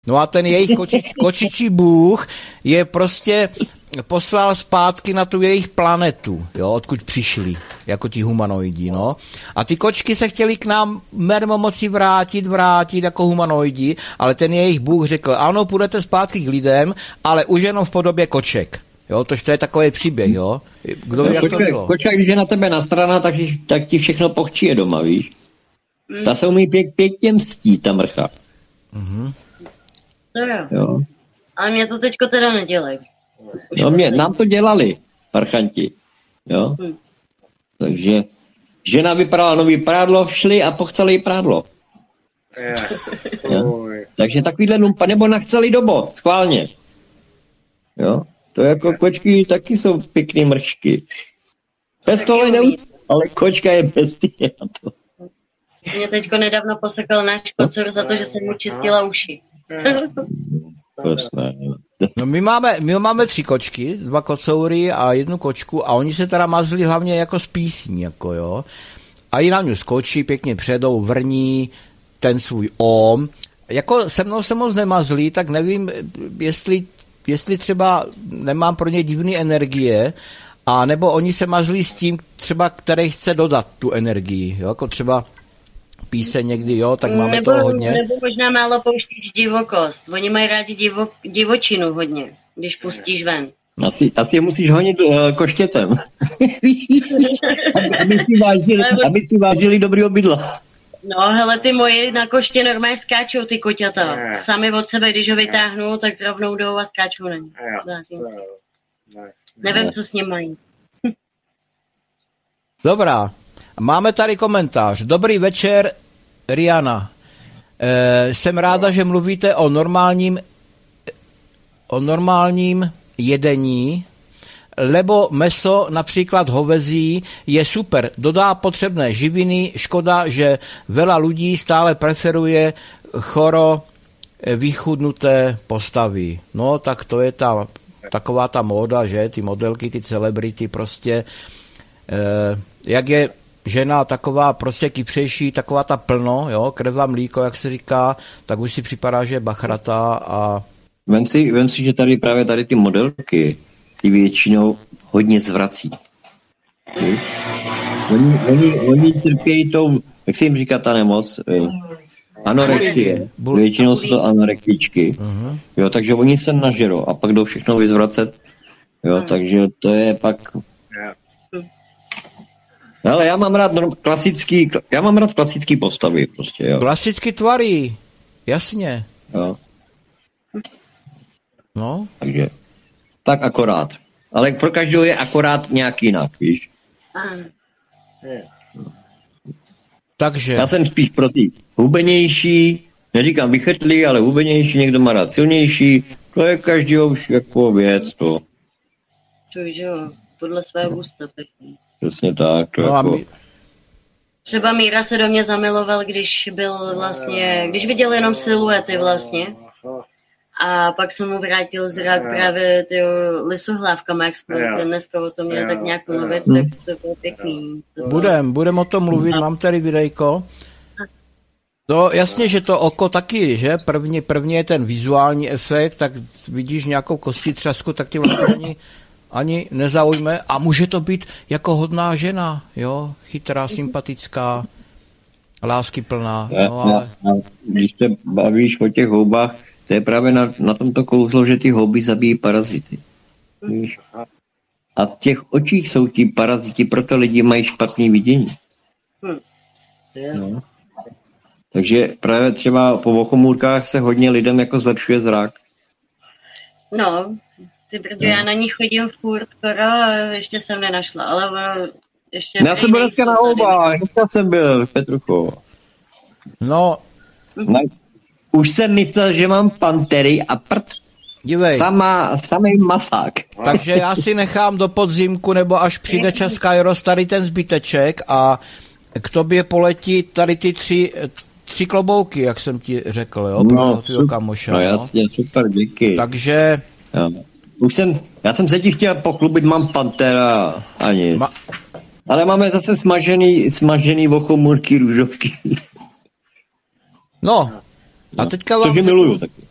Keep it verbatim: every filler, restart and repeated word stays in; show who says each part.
Speaker 1: No a ten jejich kočič, kočičí bůh je prostě poslal zpátky na tu jejich planetu, jo, odkud přišli, jako ti humanoidi, no. A ty kočky se chtěli k nám mermomocí vrátit, vrátit jako humanoidi, ale ten jejich bůh řekl, ano, půjdete zpátky k lidem, ale už jenom v podobě koček. Jo, tož to je takový příběh, jo. Kdo ví, jak to bylo?
Speaker 2: Kočka, když je na tebe nastraná, tak, tak ti všechno pochčíje doma, víš? Mm. Ta se umí pěk, pěkně mstít, ta mrcha.
Speaker 1: Mhm.
Speaker 3: No jo.
Speaker 2: jo.
Speaker 3: Ale mě to teďko teda nedělají.
Speaker 2: No mě, nám to dělali, parchanti. Jo? Hmm. Takže žena vyprala nový prádlo, šli a pochceli prádlo. Yeah. Takže takovýhle lumpa, nebo nachceli do bod, schválně. Jo? To jako kočky taky jsou pěkný mršky. Bez toho neumí, ale kočka je bestie na to.
Speaker 3: Mě teďko nedávno posekal náš kocor za to, že jsem mu čistila uši.
Speaker 1: No my máme, my máme tři kočky, dva kocoury a jednu kočku a oni se teda mazli hlavně jako z písní, jako jo. A i na mě skočí, pěkně předou, vrní ten svůj om. Jako se mnou se moc nemazlí, tak nevím, jestli, jestli třeba nemám pro ně divné energie, a nebo oni se mazlí s tím, třeba, který chce dodat tu energii, jo, jako třeba píseň někdy, jo, tak máme
Speaker 3: nebo,
Speaker 1: toho hodně.
Speaker 3: Nebo možná málo pouštíš divokost. Oni mají rádi divo, divočinu hodně, když pustíš ven.
Speaker 2: Asi, asi je musíš honit uh, koštětem. aby, si vážili, aby si vážili dobrýho bydla.
Speaker 3: No, hele, ty moji na koště normálně skáčou, ty koťata. Sami od sebe, když ho vytáhnou, tak rovnou jdou a skáčou na ně. Nevím, co s ním mají.
Speaker 1: Dobrá. Máme tady komentář. Dobrý večer, Riana. E, jsem ráda, že mluvíte o normálním o normálním jedení, lebo meso, například hovězí, je super. Dodá potřebné živiny. Škoda, že veľa ľudí stále preferuje choro vychudnuté postavy. No, tak to je ta, taková ta móda, že? Ty modelky, ty celebrity prostě. E, jak je žena taková prostě kypřejší, taková ta plno, jo, krev a mlíko, jak se říká, tak už si připadá, že je bachrata a...
Speaker 2: Vem si, vem si, že tady právě tady ty modelky, ty většinou hodně zvrací. Hm? Oni, oni, oni trpějí tou, jak se jim říká ta nemoc, anorexie. Většinou jsou to anorektičky. Uh-huh. Jo, takže oni se nažerou a pak jdou všechno vyzvracet. Jo, takže to je pak... Ale já mám rád klasický, já mám rád klasický postavy prostě, jo.
Speaker 1: Klasický tvary, jasně.
Speaker 2: Jo.
Speaker 1: No.
Speaker 2: Takže, tak akorát. Ale pro každého je akorát nějak jinak, víš.
Speaker 1: Takže.
Speaker 2: Já jsem spíš pro ty hubenější, neříkám vychrtlý, ale hubenější, někdo má rád silnější, to je každého už jako věc, to.
Speaker 3: To jo, podle svého gusta, pěkný.
Speaker 2: Přesně tak. To
Speaker 1: no
Speaker 2: jako...
Speaker 1: my...
Speaker 3: Třeba Míra se do mě zamiloval, když byl vlastně, když viděl jenom siluety vlastně. A pak jsem mu vrátil zrak právě tyjo, lisohlávkama, jak jsme dneska o tom měli tak nějak mluvit, tak to bylo pěkný. To...
Speaker 1: Budem, budem o tom mluvit, mám tady videjko. No jasně, že to oko taky, že? První, první je ten vizuální efekt, tak vidíš nějakou kosti třasku, tak tě vlastně ani, ani nezaujme. A může to být jako hodná žena, jo? Chytrá, sympatická, láskyplná. No, ale...
Speaker 2: Když se bavíš o těch houbách, to je právě na, na tomto kouzlo, že ty houby zabíjí parazity. Víš? A v těch očích jsou ti paraziti, proto lidi mají špatný vidění. No. Takže právě třeba po vochomůrkách se hodně lidem jako zlepšuje zrak.
Speaker 3: No, ty brdo, já na ní chodím furt skoro a ještě jsem nenašla, ale ono ještě...
Speaker 2: Já jsem byl dneska na houbách, dneska jsem byl, Petrucho.
Speaker 1: No...
Speaker 2: Na... Už jsem myslel, že mám pantery a prd.
Speaker 1: Dívej.
Speaker 2: Sama, samej masák.
Speaker 1: Takže já si nechám do podzimku, nebo až přijde čas Kairos, tady ten zbyteček a k tobě poletí tady ty tři, tři klobouky, jak jsem ti řekl, jo?
Speaker 2: No,
Speaker 1: super, kamoša,
Speaker 2: no jasně, super, díky.
Speaker 1: Takže...
Speaker 2: Já, už jsem, já jsem se ti chtěl pochlubit, mám pantera a nic. Ma... Ale máme zase smažený, smažený vochomůrky růžovky.
Speaker 1: No, a teďka vám
Speaker 2: řeknu,